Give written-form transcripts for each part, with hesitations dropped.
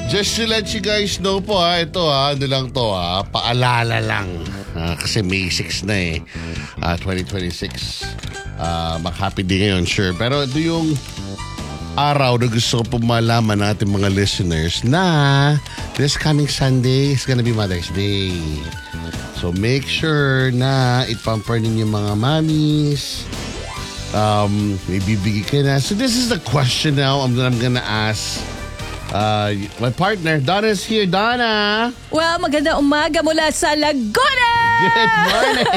Just to let you guys know po ito ano lang to paalala lang. Kasi May 6 na 2026. Mag-happy day ngayon, sure. Pero ito yung araw na gusto ko po malaman natin mga listeners na this coming Sunday is gonna be Mother's Day. So make sure na ipamper ninyo mga mommies. May bibigay ka na. So this is the question now I'm gonna ask my partner. Donna is here. Donna! Well, maganda umaga mula sa Laguna! Good morning!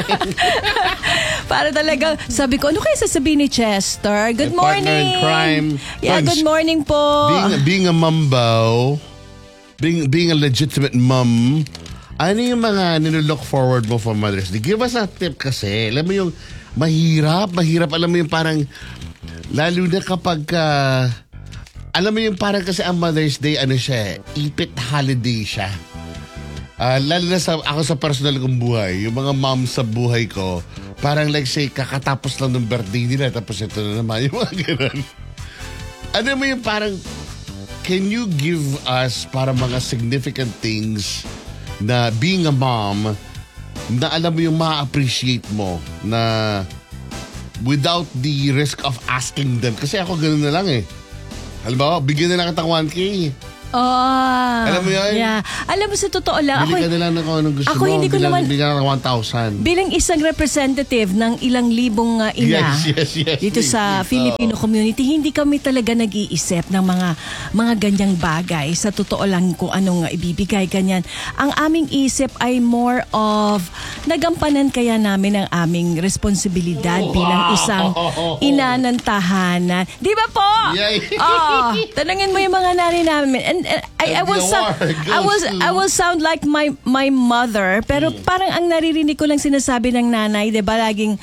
Para talagang, sabi ko, ano kaya sasabihin ni Chester? Good my morning! Partner in crime. Yeah, good morning po. Being a mumbo, being a legitimate mum, ano yung mga nilook forward mo for Mother's Day? Give us a tip kasi. Alam mo yung mahirap. Alam mo yung parang, lalo na kapag alam mo yung parang kasi ang Mother's Day, ano siya, ipit holiday siya. Lalo na ako sa personal kong buhay, yung mga mom sa buhay ko, parang like say, kakatapos lang ng birthday nila, tapos ito na naman, yung mga ganun. Ano mo yung parang, can you give us para mga significant things na being a mom, na alam mo yung ma-appreciate mo, na without the risk of asking them. Kasi ako ganun na lang Halimbawa, bigyan na lang kitang 1K. Alam mo yan? Yeah. Alam mo, sa totoo lang, Bili ka na lang ng kung anong gusto mo. hindi ko naman, bigyan ka ng 1,000. bilang isang representative ng ilang libong ina yes, dito sa Filipino community, hindi kami talaga nag-iisip ng mga ganyang bagay. Sa totoo lang kung anong ibibigay, ganyan. Ang aming isip ay more of nagampanan kaya namin ang aming responsibilidad bilang isang ina ng tahanan. Di ba po? Tanungin mo yung mga nanay namin. And I will sound like my mother, pero parang ang naririnig ko lang sinasabi ng nanay, 'di ba, laging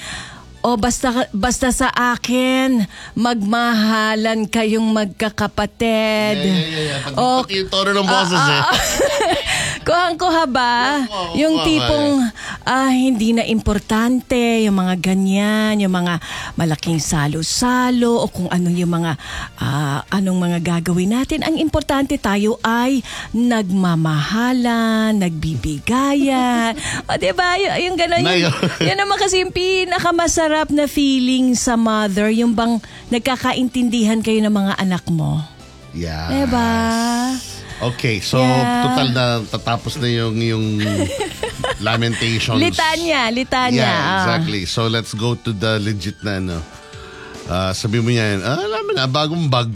basta sa akin magmahalan kayong magkakapatid. Pati yung tono ng boses Kuhang-kuha ba? Yung tipong hindi na importante, yung mga ganyan, yung mga malaking salo-salo o kung anong yung mga anong mga gagawin natin. Ang importante tayo ay nagmamahalan, nagbibigayan. O diba? Yung gano'n. Yun naman kasi yung pinakamasarap na feeling sa mother, yung bang nagkakaintindihan kayo ng mga anak mo. Yes. Diba? Okay, so total na tatapos na yung lamentations. Litanya. Yeah, exactly. So let's go to the legit na sabi mo yan, alam mo na, bagong bag.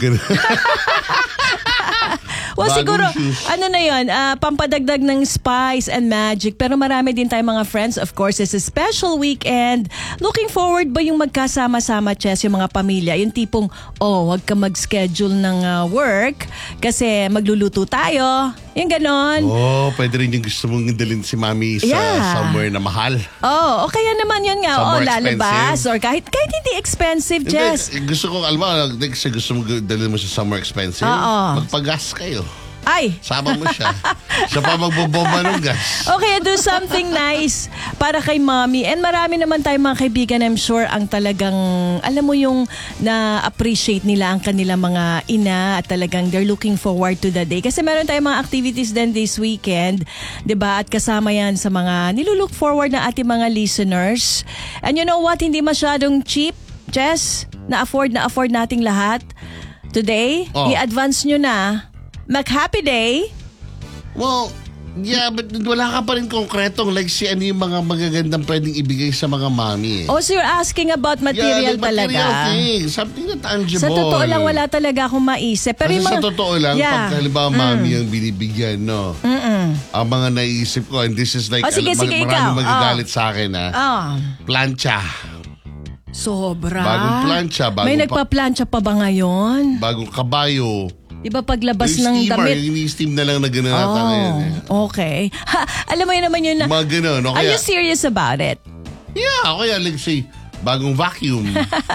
Well, siguro, ano na yun, pampadagdag ng spice and magic. Pero marami din tayong mga friends. Of course, it's a special weekend. Looking forward ba yung magkasama-sama, Chess, yung mga pamilya? Yung tipong, wag ka mag-schedule ng work kasi magluluto tayo. Yung ganon. Pwede rin yung gusto mong dalhin si mami sa somewhere na mahal. O kaya naman yun nga, lalabas. Or kahit hindi expensive, Jess. Gusto ko, alam mo, gusto mo dalhin mo sa somewhere expensive. Magpagas kayo. Ay! Sama mo siya. Siya pa magbobomba ng gas. Okay, do something nice para kay mommy. And marami naman tayong mga kaibigan, I'm sure, ang talagang, alam mo yung na-appreciate nila ang kanilang mga ina at talagang they're looking forward to the day. Kasi meron tayong mga activities din this weekend, diba? At kasama yan sa mga nilulook forward na ating mga listeners. And you know what? Hindi masyadong cheap, Jess, na-afford nating lahat. Today, i-advance nyo na. Mag-happy day? Well, yeah, but wala ka pa rin konkretong like ano yung mga magagandang pwedeng ibigay sa mga mami. So you're asking about material talaga? Material things. Something na tangible. Sa totoo lang, wala talaga akong maisip. Pero sa totoo lang, pag halimbawa mami ang binibigyan, no? Ang mga naisip ko, and this is like, sige, marami magagalit sa akin, plancha. Sobra. Bagong plancha. May nagpa-plancha pa ba ngayon? Bagong kabayo. Diba paglabas yung ng steamer, damit? Yung steam na lang na gano'n ata ngayon. Okay. Alam mo yun naman yun na, mga gano'n. Are you serious about it? Yeah, kaya let's say, bagong vacuum.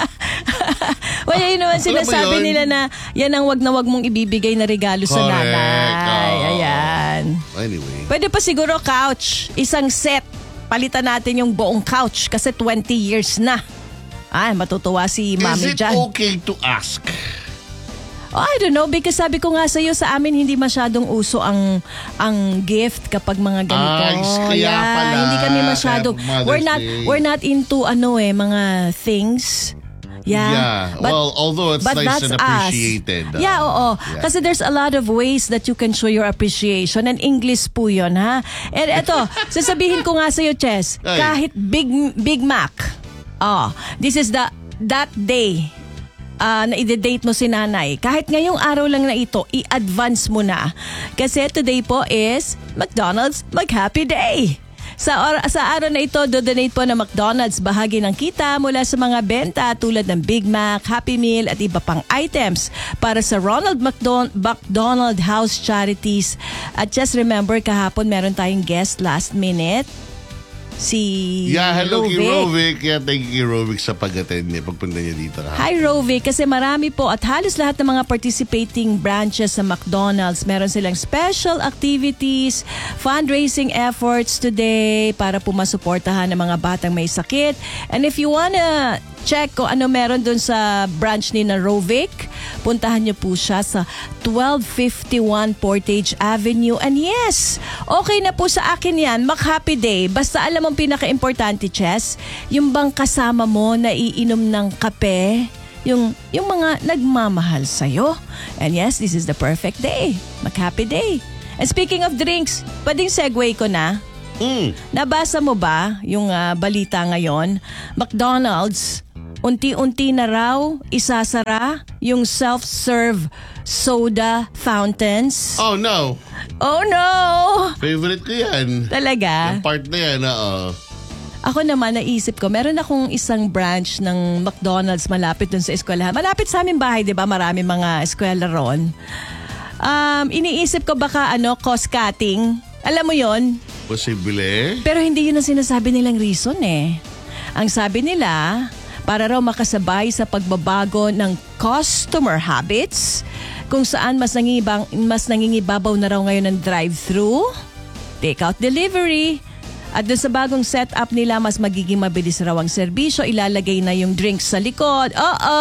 Well, yun naman sinasabi nila na yan ang wag na wag mong ibibigay na regalo sa nanay. Ayan. Anyway. Pwede pa siguro couch. Isang set. Palitan natin yung buong couch kasi 20 years na. Matutuwa si Mami Is it dyan. okay to ask? Oh, I don't know, because sabi ko nga sa'yo, sa amin hindi masyadong uso ang gift kapag mga ganito. Kaya pala. Hindi kami masyadong, we're not into mga things. Yeah. Well, although it's nice and appreciated. Yeah, oo. Kasi there's a lot of ways that you can show your appreciation. And English po yun, ha? And eto, sasabihin ko nga sa'yo, Chess, kahit Big Mac, this is that day na i-date mo si nanay. Kahit ngayong araw lang na ito, i-advance mo na. Kasi today po is McDonald's Mag-Happy Day. Sa araw na ito, do-donate po ng McDonald's bahagi ng kita mula sa mga benta tulad ng Big Mac, Happy Meal at iba pang items para sa Ronald McDonald House Charities. At just remember, kahapon meron tayong guest last minute. Hello kay Rovic. Thank you kay Rovic sa pag-attend niya, pagpunta niya dito. Hi Rovic, kasi marami po at halos lahat ng mga participating branches sa McDonald's, meron silang special activities, fundraising efforts today para po masuportahan ng mga batang may sakit. And if you wanna check kung ano meron dun sa branch ni na Rovic, puntahan niyo po siya sa 1251 Portage Avenue. And yes, okay na po sa akin yan, Mag-Happy Day. Basta alam mong pinaka-importante, Chess, yung bang kasama mo na iinom ng kape, yung mga nagmamahal sa'yo. And yes, this is the perfect day. Mag-Happy Day. And speaking of drinks, pwedeng segue ko na. Nabasa mo ba yung balita ngayon? McDonald's, unti-unti na raw isasara yung self-serve soda fountains. Oh no! Oh no! Favorite ko yan. Talaga? Yung part na yan, Ako naman, naisip ko, meron akong isang branch ng McDonald's malapit dun sa eskwelahan. Malapit sa aming bahay, di ba? Marami mga eskwela ron. Iniisip ko baka cost cutting. Alam mo yon? Posible. Pero hindi yun ang sinasabi nilang reason eh. Ang sabi nila, para raw makasabay sa pagbabago ng customer habits, kung saan mas nangingibabaw na raw ngayon ng drive-thru, take-out delivery, at doon sa bagong setup nila, mas magiging mabilis raw ang serbisyo, ilalagay na yung drinks sa likod,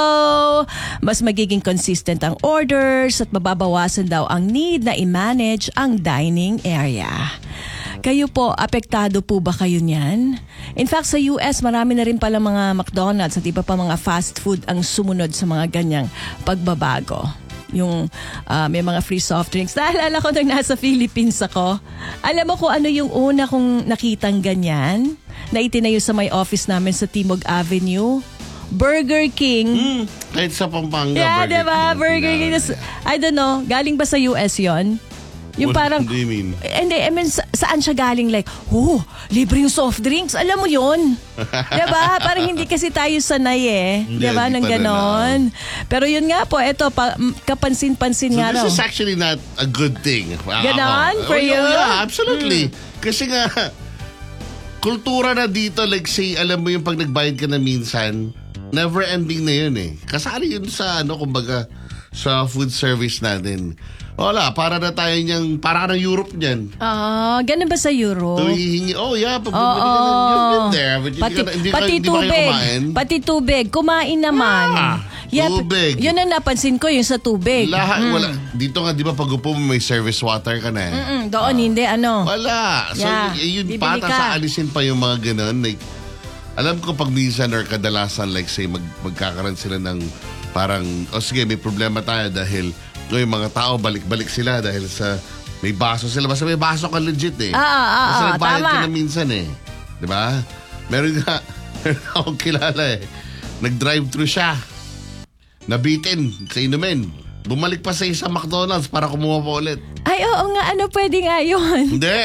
mas magiging consistent ang orders at mababawasan daw ang need na i-manage ang dining area. Kayo po, apektado po ba kayo niyan? In fact, sa US, marami na rin pala mga McDonald's at iba pa mga fast food ang sumunod sa mga ganyang pagbabago. Yung may mga free soft drinks. Naalala ko nung nasa Philippines ako. Alam mo kung ano yung una kong nakitang ganyan? Na itinayo sa may office namin sa Timog Avenue? Burger King. Kahit sa Pampanga, yeah, diba? Burger King. I don't know, galing ba sa US yon? Yung parang, what do you mean? Hindi, I mean, saan siya galing? Like, libre yung soft drinks. Alam mo yun. Diba? Parang hindi kasi tayo sanay eh. Diba? Nang ganon. Pero yun nga po, eto, kapansin-pansin nga raw. This is actually not a good thing. Ganon? For you? Yeah, absolutely. Kasi nga, kultura na dito, like say, alam mo yung pag nagbayad ka na minsan, never ending na yun eh. Kasali yun sa, kumbaga, sa food service natin. Wala, para na tayo niyang, para ka ng Europe niyan. Ganun ba sa Europe? Hihingi, pag bumili ka ng, you've been there, but hindi ba kayo kumain? Pati tubig, kumain naman. Tubig. Yun ang napansin ko, yung sa tubig. Lahat, wala. Dito nga, di ba, pag upo mo, may service water ka na eh. Doon, hindi, Wala. So, yun, para sa alisin pa yung mga ganun. Like, alam ko pag minsan or kadalasan, like say, magkakaroon sila ng parang, sige, may problema tayo dahil yung mga tao, balik-balik sila dahil sa may baso sila. Basta may baso ka legit eh. Basta nagbayad ka na minsan eh. Diba? Meron akong kilala eh. Nag-drive-thru siya. Nabitin sa inumin. Bumalik pa sa isang McDonald's para kumuha pa ulit. Ay, oo nga. Pwede nga yun? Hindi.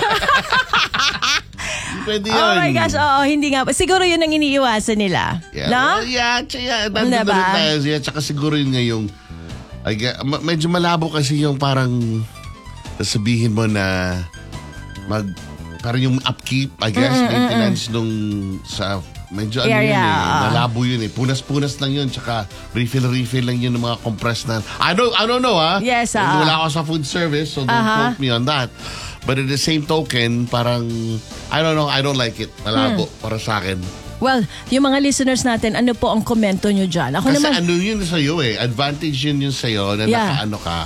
Pwede yun. Oh my gosh, hindi nga. Siguro yun ang iniiwasan nila. Yeah. No? Nandun na rin tayo. Tsaka siguro yun nga yung medyo malabo kasi yung parang sabihin mo na parang yung upkeep, I guess, maintenance nung sa medyo malabo yun eh. Punas-punas lang yun, tsaka refill lang yun ng mga compressed na. I don't know Yes, wala ako sa food service, so don't quote me on that. But at the same token, parang, I don't know, I don't like it. Malabo para sa akin. Well, yung mga listeners natin, ano po ang komento nyo dyan? Ako Kasi naman, ano yun sa'yo eh. Advantage yun sa'yo na Yeah.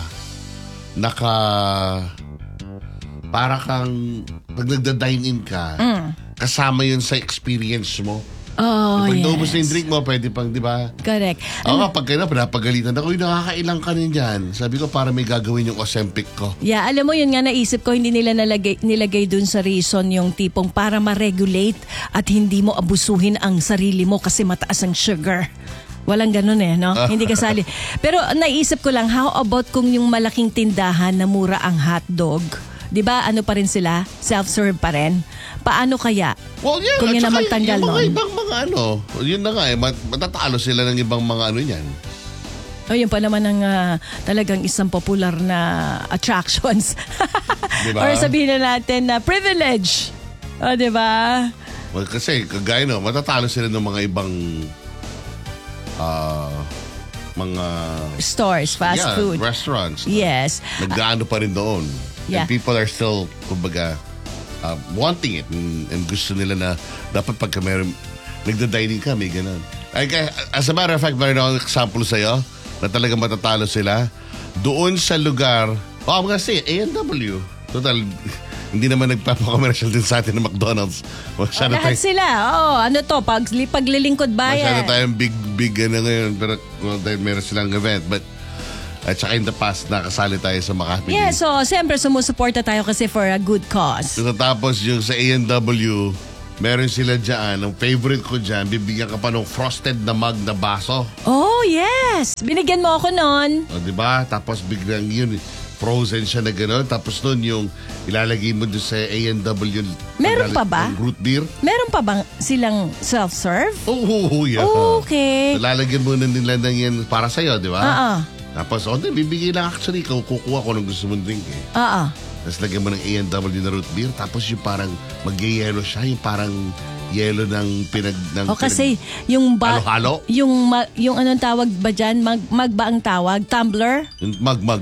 para kang, pag nagda-dine-in ka, kasama yun sa experience mo. Pag naubos na yung drink mo, pwede pang, di ba? Correct. Ako nga, pag kayo na, pinapagalitan ako, nakakailang ka rin dyan. Sabi ko, para may gagawin yung Ozempic ko. Yeah, alam mo yun nga naisip ko, hindi nila nilagay dun sa reason yung tipong para ma-regulate at hindi mo abusuhin ang sarili mo kasi mataas ang sugar. Walang ganun no? Hindi kasali. Pero naisip ko lang, how about kung yung malaking tindahan na mura ang hotdog? 'Di ba ano pa rin sila? Self-serve pa rin. Paano kaya? Well, yeah. Kung yun at na saka magtanggal yung mga nun. ibang mga yun na nga eh, matatalo sila ng ibang mga ano yan. O yun pa naman ang talagang isang popular na attractions. Diba? Or sabihin na natin na privilege. O, di ba? Well, kasi kagaya no, matatalo sila ng mga ibang mga Stores, fast food. Restaurants. Yes. Naggaano pa rin doon. Yeah. And people are still, kumbaga, wanting it and gusto nila na dapat pagka meron, nagda-dining ka, may ganun. As a matter of fact, meron akong example sa'yo na talaga matatalo sila. Doon sa lugar, I'm gonna say, A&W. Total, hindi naman nagpapakamersyal din sa atin ng McDonald's. Lahat sila. Ano to, paglilingkod Masyado bayan. tayong big ngayon, pero dahil meron silang event. But, at saka in the past, nakasali tayo sa Makati. Yeah, so siyempre sumusuporta tayo kasi for a good cause. So, tapos yung sa A&W, meron sila dyan, ang favorite ko dyan, bibigyan ka pa ng frosted na mug na baso. Oh, yes! Binigyan mo ako nun. O, diba? Tapos biglang yun, frozen siya na gano'n. Tapos nun yung ilalagay mo doon sa A&W. Meron pa ba? Root beer. Meron pa bang silang self-serve? Oo, yeah. Okay. So, lalagyan mo na nila ng yan para sa'yo, di ba? Tapos, bibigay lang actually. Kukuha ko ng gusto mong drink eh. Tapos lagyan mo ng A&W na root beer. Tapos yung parang mag-yelo siya. Yung parang yelo ng kasi yung halo-halo? Yung anong tawag ba dyan? Mag ba ang tawag? Tumbler? Yung mag.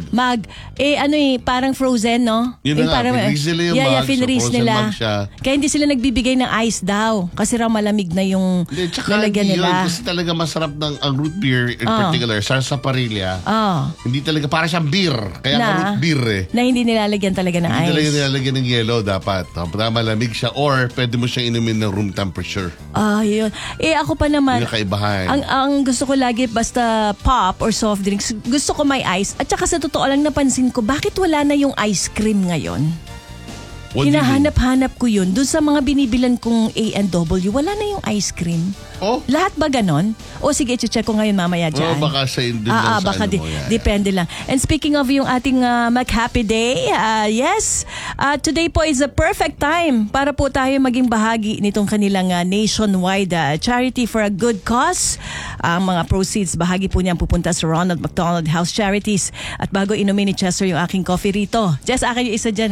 Parang frozen, no? Yun na nga, finreeze nila yung mug. Finreeze So, frozen nila. mug siya. Kaya hindi sila nagbibigay ng ice daw. Kasi raw malamig na yung lalagyan hindi nila. yun, kasi talaga masarap ang root beer in particular. Sarsaparilla. Hindi talaga, para siyang beer. Kaya root beer eh. Na hindi nilalagyan talaga ng Hindi ice. talaga nilalagyan ng yelo dapat. Tapos malamig siya or pwede mo siyang inumin ng room temperature. Yun. Ako pa naman. Yung kakaibahan. Ang gusto ko lagi basta pop or soft drinks, gusto ko may ice. At saka sa totoo lang napansin ko, bakit wala na yung ice cream ngayon? What do you mean? Hinahanap ko yun. Doon sa mga binibilan kong A&W, wala na yung ice cream. Lahat ba ganon? Sige, i-check ko ngayon mamaya dyan. Baka sa indun lang sa baka ano mo yan. depende lang. And speaking of yung ating Mag-Happy Day, yes, today po is a perfect time para po tayo maging bahagi nitong kanilang nationwide charity for a good cause. Ang mga proceeds, bahagi po niyan pupunta sa Ronald McDonald House Charities. At bago inumin ni Chester yung aking coffee rito, Jess, akin yung isa dyan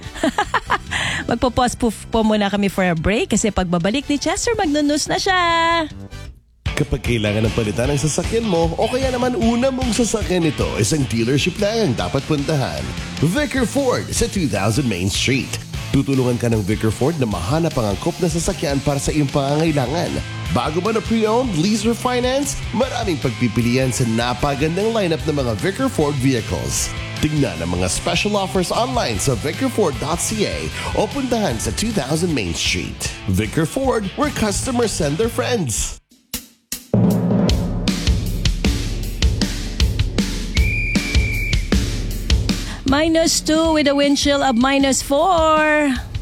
Magpo-pause po muna kami for a break kasi pagbabalik ni Chester, magnunus na siya. Kapag kailangan ng palitan ng sasakyan mo o kaya naman una mong sasakyan ito, isang dealership lang ang dapat puntahan. Vicker Ford sa 2000 Main Street. Tutulungan ka ng Vicker Ford na mahanap ang angkop na sasakyan para sa iyong pangangailangan. Bago man na pre-owned, lease or finance, maraming pagpipilian sa napagandang lineup ng mga Vicker Ford vehicles. Tingnan ang mga special offers online sa vickerford.ca o puntahan sa 2000 Main Street. Vicker Ford, where customers send their friends. -2 with a wind chill of -4.